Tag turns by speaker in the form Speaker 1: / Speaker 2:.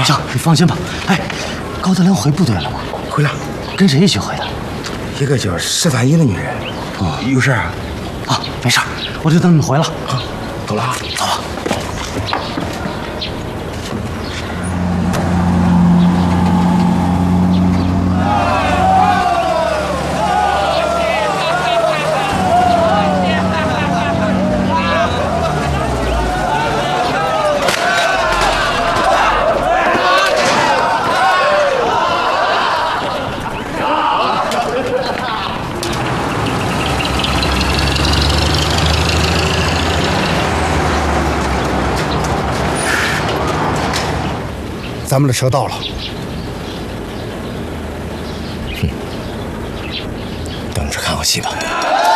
Speaker 1: 行，你放心吧。哎，高德良回部队了吗？
Speaker 2: 回来。
Speaker 1: 跟谁一起回的？
Speaker 2: 一个叫13姨的女人。哦，有事啊？
Speaker 1: 啊，没事，我就等你们回了。
Speaker 2: 啊，走了啊，
Speaker 1: 走吧。
Speaker 3: 咱们的车到了。
Speaker 2: 等着看好戏吧。